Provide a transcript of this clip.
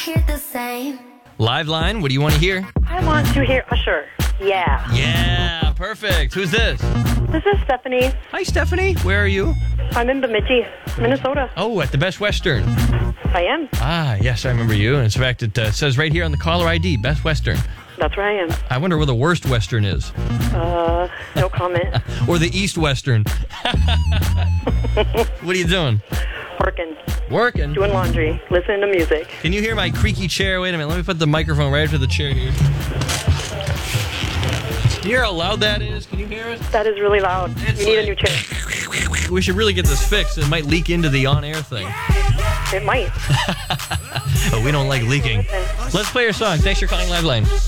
hear the same. Live line, what do you want to hear? I want to hear Usher. Yeah. Yeah, perfect. Who's this? This is Stephanie. Hi, Stephanie. Where are you? I'm in Bemidji, Minnesota. Oh, at the Best Western. I am. Ah, yes, I remember you. In fact, it says right here on the caller ID, Best Western. That's where I am. I wonder where the worst Western is. No comment. Or the East Western. What are you doing? Working. Working? Doing laundry. Listening to music. Can you hear my creaky chair? Wait a minute. Let me put the microphone right up to the chair here. Can you hear how loud that is? Can you hear it? That is really loud. It's You need a like- new chair. We should really get this fixed. It might leak into the on-air thing. It might. But we don't like leaking. Let's play your song. Thanks for calling Live Line.